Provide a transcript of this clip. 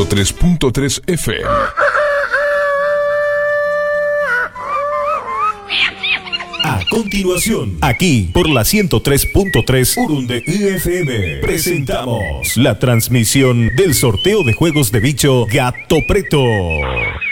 103.3 FM. A continuación, aquí por la 103.3 Urunde FM, presentamos la transmisión del sorteo de juegos de bicho Gato Preto.